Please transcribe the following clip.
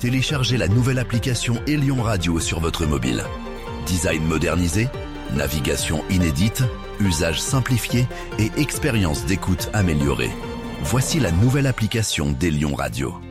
téléchargez la nouvelle application Elion Radio sur votre mobile. Design modernisé, navigation inédite, usage simplifié et expérience d'écoute améliorée. Voici la nouvelle application d'Elion Radio.